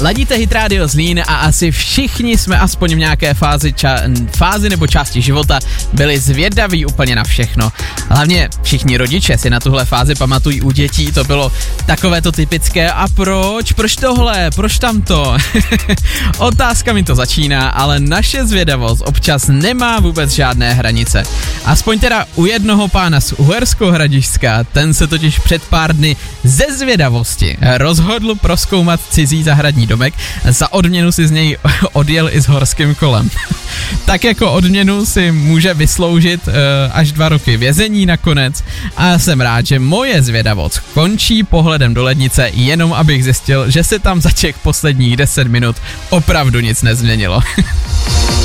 Ladíte Hit Radio Zlín a asi všichni jsme aspoň v nějaké fázi nebo části života byli zvědaví úplně na všechno. Hlavně všichni rodiče si na tuhle fázi pamatují u dětí, to bylo takové to typické a proč tohle, proč tamto. Otázkami to začíná, ale naše zvědavost občas nemá vůbec žádné hranice. Aspoň teda u jednoho pána z Uherského Hradišťska, ten se totiž před pár dny ze zvědavosti rozhodl prozkoumat cizí zahradní domek, za odměnu si z něj odjel i s horským kolem. Tak jako odměnu si může vysloužit až 2 roky vězení nakonec a jsem rád, že moje zvědavost končí pohledem do lednice, jenom abych zjistil, že se tam za těch posledních 10 minut opravdu nic nezměnilo.